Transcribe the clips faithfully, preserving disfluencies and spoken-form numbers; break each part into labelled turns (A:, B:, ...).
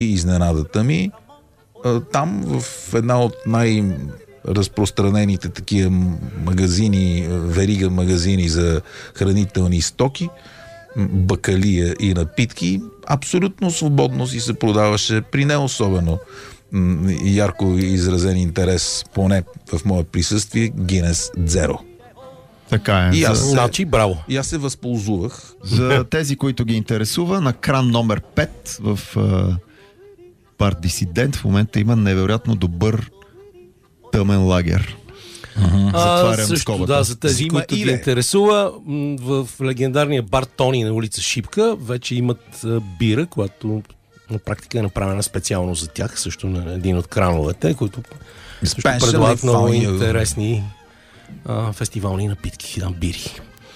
A: изненадата ми. Там в една от най-разпространените такива магазини, верига магазини за хранителни стоки, бакалия и напитки, абсолютно свободно си се продаваше при не особено ярко изразен интерес, поне в мое присъствие, Гинес Дзеро.
B: Така е.
A: И аз,
B: за...
A: се,
C: значи, браво.
A: И аз се възползвах.
B: За тези, които ги интересува, на кран номер пет в uh, бар Дисидент в момента има невероятно добър тъмен лагер.
C: Uh-huh.
B: Затварям
C: а, също,
B: скобата.
C: да, за тези,
A: Зима
C: които
A: и
C: ги
A: ле.
C: интересува, в легендарния бар Тони на улица Шипка вече имат бира, която на практика е направена специално за тях, също на един от крановете, които също предлагат много интересни а, фестивални напитки, да, бири.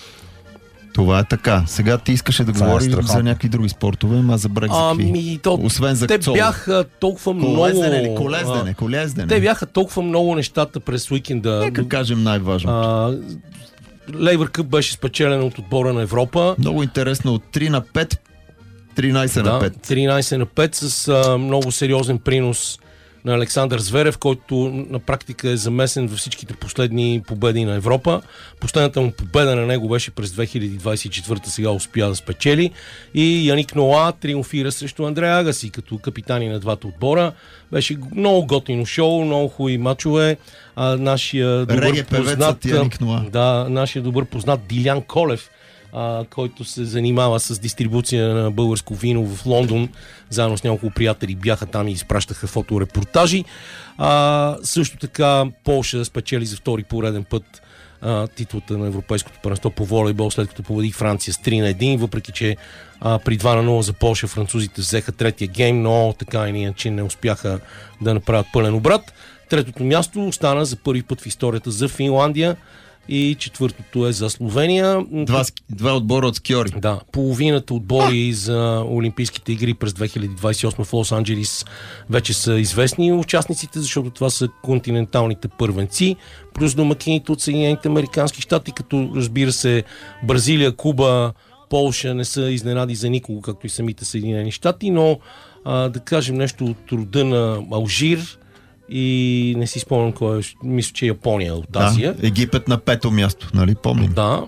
B: Това е така. Сега ти искаше да
A: Това
B: говориш
A: е
B: за някакви други спортове, ама забрах за какви.
C: Ами, то,
B: Освен за
C: те
B: кцол.
C: бяха толкова
B: Колездене ли?
C: много...
B: Колездене,
C: а,
B: колездене.
C: Те бяха толкова много нещата през уикенда.
B: Нека кажем най-важното.
C: Лейбър Къп беше спечелен от отбора на Европа.
B: Много интересно, от три на пет, тринайсет на
C: Да,
B: пет.
C: тринайсет на пет с а, много сериозен принос на Александър Зверев, който на практика е замесен във всичките последни победи на Европа. Последната му победа на него беше през две хиляди двайсет и четвърта, сега успя да спечели. И Яник Ноа триумфира срещу Андрея Агаси като капитани на двата отбора. Беше много готино шоу, много хубави мачове. А, нашия добър
B: Реге
C: познат,
B: певецът Яник Ноа.
C: да, нашия добър познат Дилян Колев, Uh, който се занимава с дистрибуция на българско вино в Лондон. Заедно с няколко приятели бяха там и изпращаха фоторепортажи. Uh, също така Полша спечели за втори пореден път uh, титлата на Европейското първенство по волейбол, след като победи Франция с три на едно, въпреки че uh, при два на нула за Полша французите взеха третия гейм, но така и иначе не успяха да направят пълен обрат. Третото място остана за първи път в историята за Финландия и четвъртото е за Словения.
B: Два, два отбора от скиори.
C: Да, половината отбори за Олимпийските игри през две хиляди двайсет и осма в Лос-Анджелис вече са известни участниците, защото това са континенталните първенци, плюс домакините от Съединените американски щати, като разбира се Бразилия, Куба, Полша не са изненади за никого, както и самите Съединени щати, но а, да кажем нещо от рода на Алжир, и не си спомням кой е, мисля, че е Япония от Азия.
B: Да, Египет на пето място, нали помним?
C: Да.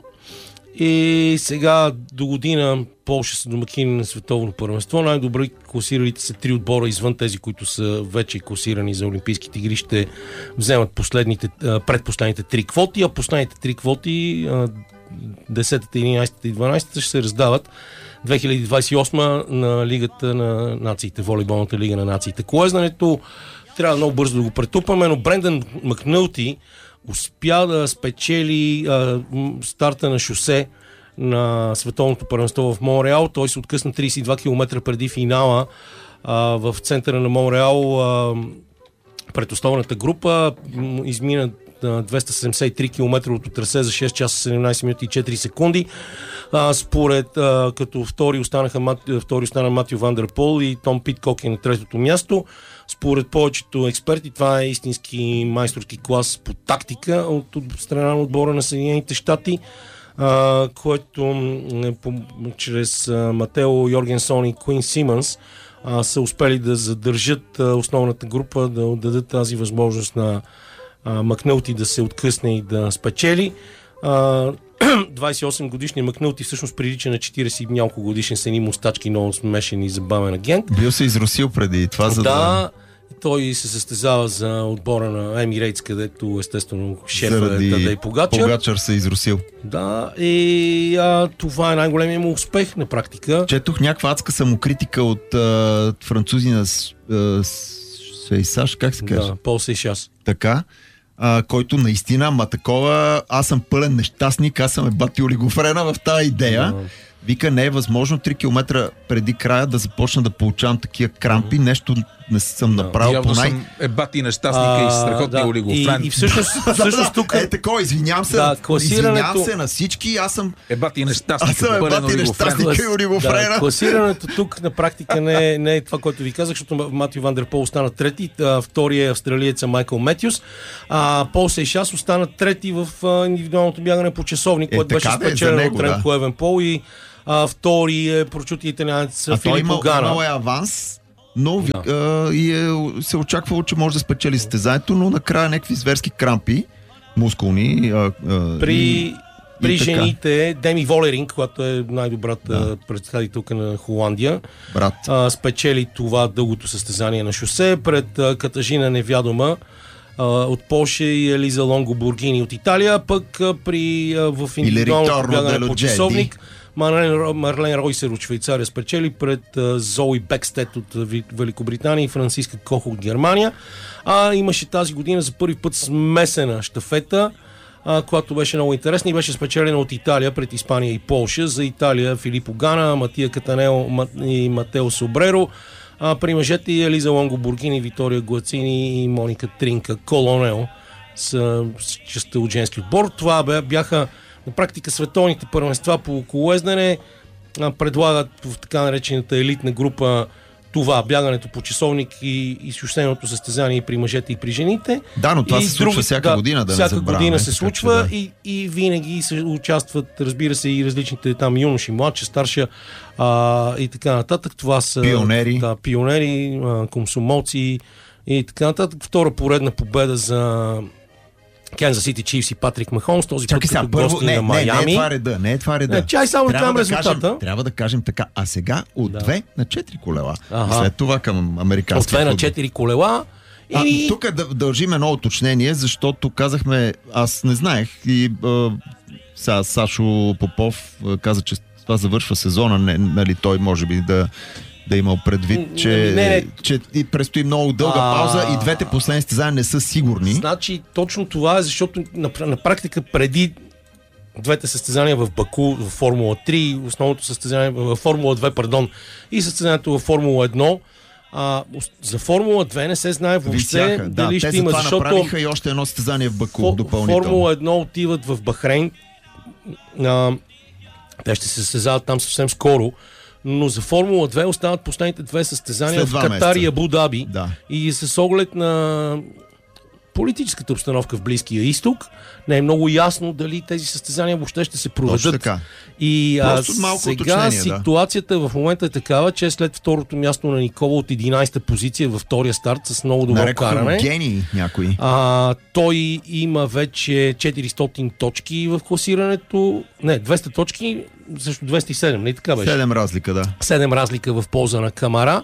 C: И сега до година Полша са домакини на световно първенство. Най-добре класиралите се три отбора извън тези, които са вече класирани за Олимпийските игри, ще вземат последните, предпоследните три квоти, а последните три квоти десета, единайсета и дванайсета ще се раздават две хиляди двайсет и осма на Лигата на нациите, волейболната лига на нациите. Колезнането трябва много бързо да го претупаме, но Брендан Макнълти успя да спечели а, старта на шосе на световното първенство в Монреал. Той се откъсна трийсет и два километра преди финала а, в центъра на Монреал. А, пред основната група измина двеста седемдесет и три километра от трасе за шест часа седемнайсет минути и четири секунди. А, според а, като втори, останаха, втори остана Матио Вандерпол и Том Питкок е на третото място. Според повечето експерти това е истински майсторски клас по тактика от, от страна на отбора на Съединените щати, а, което е, по, чрез а, Матео Йоргенсон и Куин Симънс а, са успели да задържат а, основната група, да отдадат тази възможност на а, Макнълти да се откъсне и да спечели. А, двайсет и осем годишния Макнълти всъщност прилича на четирийсет и няколко годишен с едни мустачки, много смешен и забавен агент.
B: Бил се изрусил преди това, за да...
C: Да, той се състезава за отбора на Емирейтс, където естествено шефът е Тадей Погачар.
B: Погачар се изрусил.
C: Да, и а, това е най-големият му успех на практика.
B: Четох някаква адска самокритика от а, французина Сейсаш, как се каже?
C: Да, Пол Сейшас.
B: Така. А, който наистина, ма такова, аз съм пълен нещастник, аз съм е бати олигофрена в тази идея. Да. Вика, не е възможно три километра преди края да започна да получавам такива крампи, нещо не съм направил.
A: Явно
B: по най...
A: съм е бати нещастника и страхотния
C: да.
A: олигофрен.
C: И, и всъщност, всъщност тук...
B: Е, такова, извинявам се,
C: да, класирането...
B: извинявам се на всички, аз съм...
A: Е бати нещастника,
B: аз съм е бати нещастника и олигофрена.
C: Да, класирането тук на практика не е, не е това, което ви казах, защото Матио Вандерпол остана трети, втория е австралиеца Майкъл Метюс, а Пол Сейшас остана трети в индивидуалното бягане по часовник,
B: е,
C: което беше спечелен от Ремко
B: да.
C: Евенпол и а, втори е прочути италианец Филип
B: Огана. А той
C: Огана.
B: имал е аванс но
C: Да.
B: а, и е, се очаквало, че може да спечели състезанието, но накрая някакви зверски крампи, мускулни. А, а,
C: При,
B: и,
C: при
B: и така.
C: жените Деми Волеринг, която е най-добрата
B: Да.
C: представителка на Холандия,
B: Брат.
C: а, спечели това дългото състезание на шосе пред а, Катажина Невядома а, от Полша и Елиза Лонго Бургини от Италия, пък а, при а, в индивидуалното
B: Ritorno
C: бягане
B: dello
C: по часовник Марлен, Марлен Ройсер от Швейцария спечели пред а, Зои Бекстет от а, Великобритания и Франциска Кох от Германия. А имаше тази година за първи път смесена щафета, а, която беше много интересна и беше спечелена от Италия пред Испания и Полша. За Италия Филипо Гана, Матия Катанео и Матео Собреро. А, при мъжете и Елиза Лонго Бургини, Витория Гуацини и Моника Тринка Колонео са частта от женски отбор. Това бяха на практика световните първенства по колоездене. Предлагат в така наречената елитна група това, бягането по часовник и изкушеното състезание и при мъжете и при жените.
B: Да, но това
C: и
B: се случва
C: други,
B: всяка
C: да,
B: година, да
C: всяка
B: не забравяме.
C: година се
B: Така,
C: случва
B: че,
C: и, и винаги се участват, разбира се, и различните там юноши, младши, старши а, и така нататък. Това са
B: пионери,
C: да, пионери а, комсомолци и така нататък. Втора поредна победа за Канзас Сити Чифс и Патрик Махомс, този
B: Чакай
C: път
B: сега,
C: като
B: първо,
C: гости
B: не,
C: на
B: не,
C: Майами.
B: не е това реда, не е това реда.
C: Не, чай само
B: трябва
C: към
B: да
C: резултата.
B: Кажем, трябва да кажем така, а сега от
C: Да.
B: две на четири колела.
C: Ага.
B: И след това към
C: От
B: американския
C: две на
B: футбол.
C: четири колела.
B: А,
C: И...
B: тук да дължим едно уточнение, защото казахме, аз не знаех и а, сега Сашо Попов а, каза, че това завършва сезона, не, нали, той може би да да имал предвид, че,
C: не, не.
B: че и предстои много дълга
C: А...
B: пауза и двете последни състезания не са сигурни.
C: Значи точно това е, защото на, на практика преди двете състезания в Баку, в Формула три, основното състезание в Формула две, пардон, и състезанието в Формула едно, а, за Формула две не се знае въобще
B: Висяха, да,
C: дали
B: те
C: ще има,
B: затова
C: защото
B: направиха и още едно състезание в Баку
C: Фо,
B: допълнително.
C: Формула едно отиват в Бахрейн, а, те ще се състезават там съвсем скоро, но за Формула две остават последните две състезания
B: След
C: в
B: два
C: Катар
B: месеца.
C: и Абу Даби.
B: Да.
C: И с оглед на политическата обстановка в Близкия изток, не е много ясно дали тези състезания въобще ще се
B: Точно
C: проведат.
B: така.
C: И а,
B: Просто малко
C: сега
B: уточнение, да.
C: ситуацията в момента е такава, че след второто място на Никола от единайсета позиция във втория старт с много добро
B: Нарекоха го
C: каране.
B: гений някои.
C: А, той има вече четиристотин точки в класирането. Не, двеста точки, също двеста и седем, не така беше?
B: Седем разлика, да.
C: седем разлика в полза на Камара.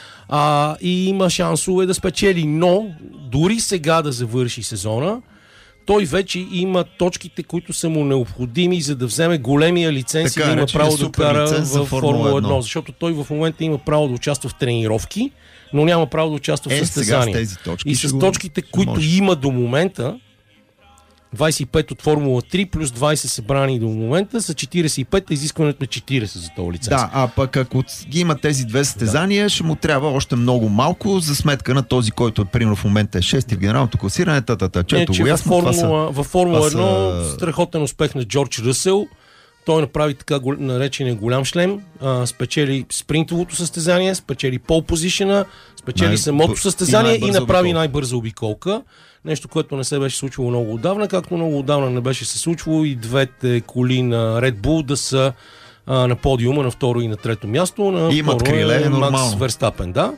C: А, и има шансове да спечели, но дори сега да завърши сезона, той вече има точките, които са му необходими, за да вземе големия лиценз
B: Така,
C: и да има
B: речения
C: право да
B: супер
C: кара
B: лиценз за
C: в
B: Формула
C: Формула
B: едно.
C: едно, защото той в момента има право да участва в тренировки, но няма право да участва в
B: Е, сега с
C: състезания.
B: тези точки
C: И
B: ще
C: с
B: го-
C: точките,
B: ще
C: които
B: може.
C: има до момента, двайсет и пет от Формула три плюс двайсет събрани до момента са четирийсет и пет, изискването е четирийсет за този лиценз.
B: Да, а пък ако ги има тези две състезания, да. ще му трябва още много малко за сметка на този, който е примерно в момента е шести в генералното класиране, татата,
C: Не,
B: чето
C: че
B: го
C: във
B: ясно, това са...
C: Формула, във Формула
B: това
C: едно
B: са-
C: страхотен успех на Джордж Ръсел. Той направи така гол- наречения голям шлем, а, спечели спринтовото състезание, спечели пол позишена, спечели
B: Най-
C: самото
B: б-
C: състезание
B: и
C: и,
B: най-бърза
C: направи
B: обиколка.
C: най-бърза обиколка. Нещо, което не се беше случвало много отдавна, както много отдавна не беше се случвало и двете коли на Red Bull да са а, на подиума на второ и на трето място. На
B: Имат
C: второ
B: криле,
C: е Макс
B: нормално.
C: Верстапен, да.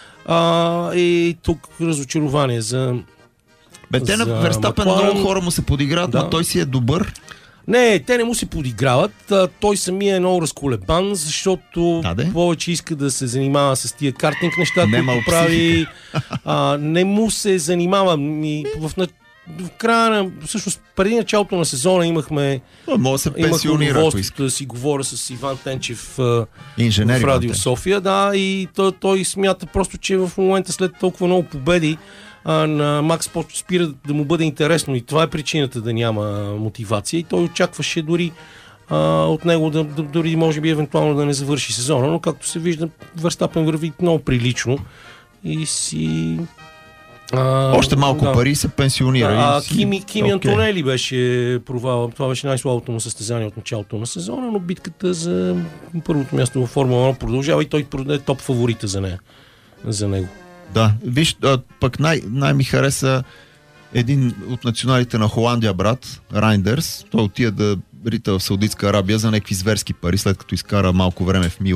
C: А, и тук разочарование за...
B: Бе, те на
C: за
B: Верстапен
C: Макларен.
B: много хора му се подиграват,
C: Да.
B: но той си е добър.
C: Не, те не му се подиграват. А, той самия е много разколебан, защото
B: Да, де.
C: повече иска да се занимава с тия картинг неща,
B: Немал
C: които прави. А, не му се занимава. Ми, в, на, в края на... Всъщност, преди началото на сезона имахме,
B: Но може да се
C: имах
B: пенсионира, ако иска.
C: удоволствието да си говоря с Иван Тенчев а,
B: Инженер
C: в Радио
B: Иван
C: София, да, и той, той смята просто, че в момента след толкова много победи а, на Макс почва спира да му бъде интересно и това е причината да няма мотивация и той очакваше дори а, от него да, да, дори може би евентуално да не завърши сезона, но както се вижда Верстапен върви много прилично и си... А,
B: Още малко
C: да.
B: пари се пенсионира.
C: А,
B: и си...
C: Кими, Кими
B: Окей.
C: Антонели беше провал. Това беше най-слабото му състезание от началото на сезона, но битката за първото място във Формула едно продължава и той е топ фаворита за нея. За него.
B: Да, виж, а, пък най- най-ми хареса един от националите на Холандия, брат, Райндерс. Той отида да рита в Саудитска Арабия за някакви зверски пари, след като изкара малко време в Милан.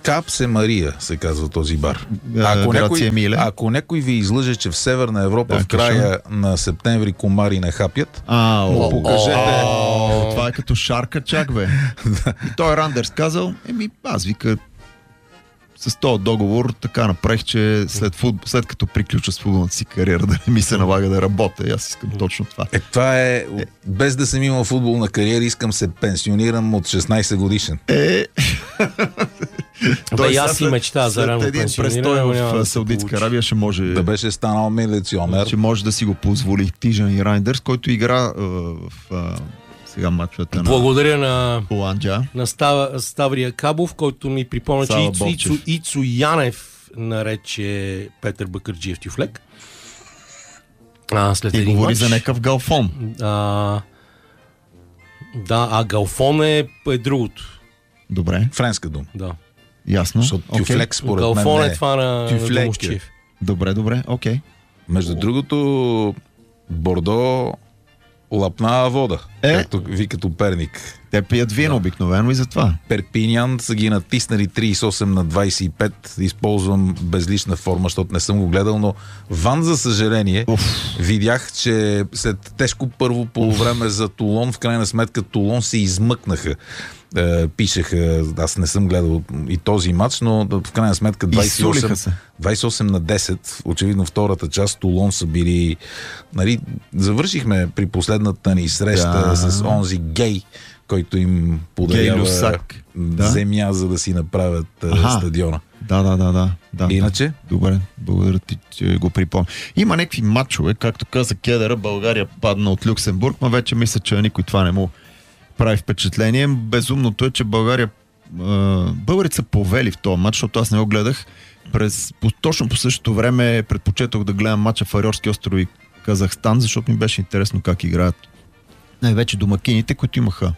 A: Капсе Мария се казва този бар.
B: Ако
A: Ако
B: някой,
A: някой, ако някой ви излъже, че в Северна Европа
B: Да,
A: в края на септември комари не хапят,
B: А,
A: му
B: о,
A: покажете.
B: о, това е като шарка чак, бе. И той Рандерс казал, еми аз вика с този договор така направих, че след, футбол, след като приключа с футболната си кариера да не ми се налага да работя. И аз искам точно това.
A: Е, това е, без да съм имал футболна кариера, искам се пенсионирам от шестнайсет годишен.
B: Е...
C: Бе, и аз си мечта за рано
B: един
C: пенсиониране,
B: престой
C: но няма
B: в
C: да се
B: Саудитска
C: получи.
B: Арабия ще може...
A: Да беше станал милиционер.
B: Ще може да си го позволи Тижан и Райндърс, който игра а, в а, сега матчовете на
C: Благодаря на,
B: Холандия.
C: на Става, Ставрия Кабов, който ми припомня, че
B: Сава
C: Ицо,
B: Бобчев.
C: Ицо, Ицо Янев нарече Петър Бакърджиев тюфлек. А, след
B: И
C: един
B: говори
C: матч.
B: за някакъв галфон.
C: А, да, а Галфон е, е другото.
B: Добре,
A: Френска дума.
C: Да.
B: ясно.
A: Защото
B: Окей.
A: тюфлек според
C: Галфон
A: мен
C: е
A: не е.
C: това на, на
A: Тюфлек е.
C: Домощиев.
B: Добре, добре, окей.
A: Между другото, Бордо лапна вода,
B: Е?
A: както викат от Перник.
B: Те пият вино обикновено и затова.
A: Перпинян са ги натиснали трийсет и осем на двайсет и пет. Използвам безлична форма, защото не съм го гледал, но Ван, за съжаление,
B: Уф.
A: видях, че след тежко първо полувреме за Тулон, в крайна сметка Тулон се измъкнаха. Е, пишеха, аз не съм гледал и този матч, но в крайна сметка двайсет и осем,
B: Изсулиха се.
A: двайсет и осем на десет, очевидно втората част, Тулон са били... Нали, завършихме при последната ни среща
B: Да.
A: с онзи гей, който им подарява
B: Люсак. Да.
A: земя, за да си направят
B: Аха.
A: а, стадиона.
B: Да, да, да, да. да
A: Иначе?
B: Да. Добре, благодаря ти, че го припомня. Има някакви матчове, както каза Кедъра, България падна от Люксембург, но вече мисля, че никой това не му прави впечатление. Безумното е, че България българите са повели в този матч, защото аз не го гледах. През, по, точно по същото време предпочетох да гледам матча в Ариорски остров и Казахстан, защото ми беше интересно как играят най-вече домакините, които имаха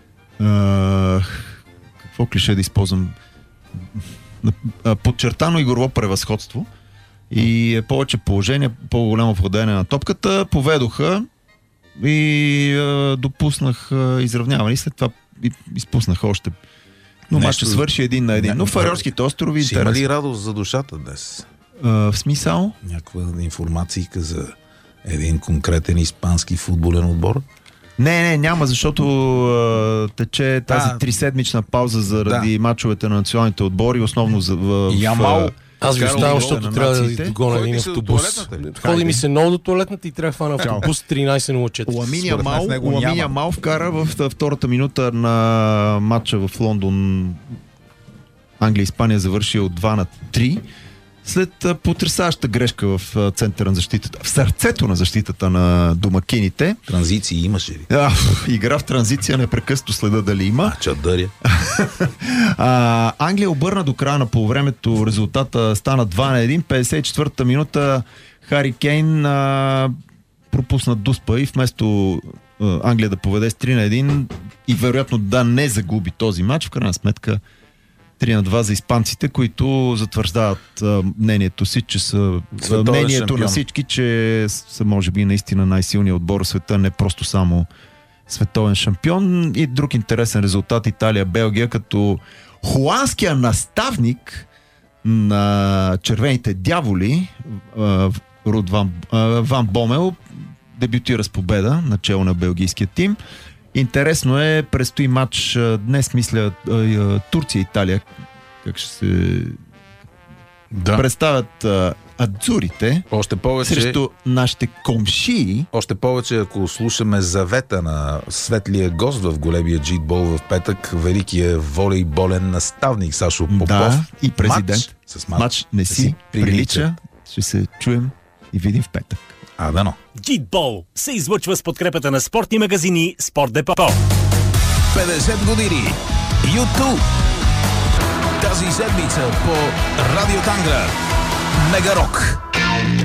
B: а, какво клише да използвам, подчертано игрово превъзходство и повече положение, по-голямо владение на топката, поведоха и а, допуснах а, изравняване и след това изпуснаха още. Но
A: Нещо-
B: матчът свърши един на един. Но в Ариорските острови
A: Ще има
B: интересно.
A: ли радост за душата днес?
B: А, в смисъл?
A: Някаква информация за един конкретен испански футболен отбор?
B: Не, не, няма, защото а, тече тази
A: А,
B: триседмична пауза заради мачовете на националните отбори, основно за, в,
A: Ямал.
B: в,
C: Аз ви
A: Вкарал
C: оставам,
A: гол
C: защото
B: на
C: трябва да
B: нациите.
C: догоня
A: Ходи
C: един
A: се до
C: автобус.
A: тоалетната ли?
C: Ходи ми се много до туалетната и трябва да фана автобус тринайсет нула четири.
B: Ламин
A: Според мен
B: Ямал,
A: в него
B: Ламин
A: няма.
B: Ямал вкара в втората минута на матча в Лондон. Англия-Испания завърши от два на три. След а, потресаваща грешка в а, центъра на защитата, в сърцето на защитата на домакините.
A: Транзиции имаше ли?
B: А, игра в транзиция, непрекъснато следа дали има.
A: Чадъря.
B: А, Англия обърна до края на полувремето, резултата стана два на един, петдесет и четвъртата минута Хари Кейн а, пропусна дуспа и вместо а, Англия да поведе с три на един и вероятно да не загуби този матч, в крайна сметка три на два за испанците, които затвърждават а, мнението си, че са
A: Световен
B: мнението
A: шампион.
B: на всички, че са може би наистина най-силният отбор в света, не просто само световен шампион. И друг интересен резултат Италия-Белгия, като холандския наставник на червените дяволи а, Руд Ван, а, Ван Бомел дебютира с победа начало на белгийския тим. Интересно е, предстои матч а, днес, мисля, а, а, Турция-Италия, как ще се
A: Да.
B: представят а, адзурите
A: Още повече,
B: срещу нашите комшии.
A: още повече, ако слушаме завета на светлия гост в големия джитбол в петък, великия волейболен наставник Сашо Попов.
B: Да, и президент.
A: Матч, с матч,
B: Матч не си прилича. Ще се чуем и видим в петък.
A: А, дано.
D: Джитбол се излъчва с подкрепата на спортни магазини Спорт Депо.
E: петдесет години YouTube. Тази седмица по Радио Тангра. Мегарок.